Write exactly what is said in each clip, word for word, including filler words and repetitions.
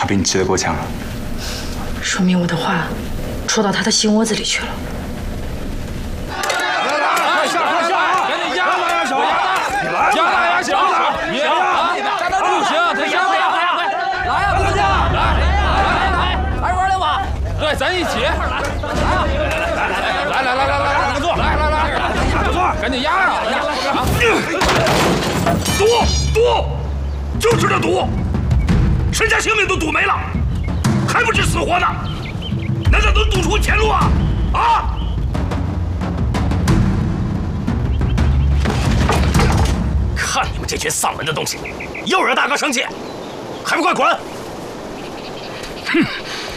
他比你直的够呛啊！ 说明我的话戳到他的心窝子里去了。 快下快下啊！赶紧压了呀，小压压了呀，小你啊，站那不行，他压了呀，来呀，大家来来来，还玩两把？对，咱一起来啊！来来来来来，打个坐，来来来，打个坐，赶紧压啊！压啊！ 赌赌，就知道赌，身家性命都赌没了，还不知死活呢？难道能赌出前路啊？啊！看你们这群丧门的东西，又惹大哥生气，还不快滚！哼！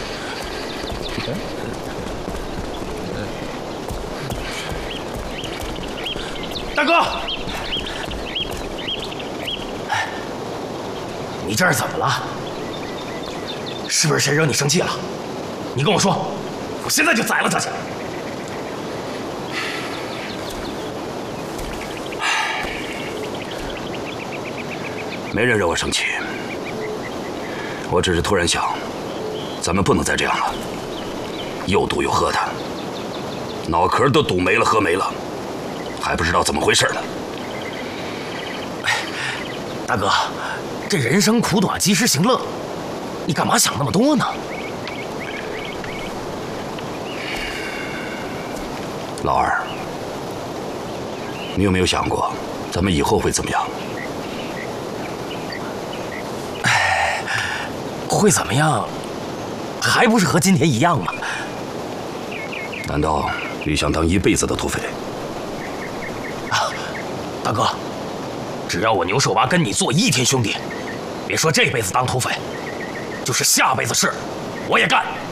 大哥，你这是怎么了？是不是谁惹你生气了？你跟我说，我现在就宰了他去。 没人惹我生气，我只是突然想，咱们不能再这样了，又赌又喝的，脑壳都赌没了，喝没了，还不知道怎么回事呢。 大哥，这人生苦短，及时行乐，你干嘛想那么多呢？ 老二，你有没有想过，咱们以后会怎么样？ 哎，会怎么样？还不是和今天一样吗？ 难道你想当一辈子的土匪？ 啊，大哥，只要我牛寿八跟你做一天兄弟，别说这辈子当土匪，就是下辈子是，我也干。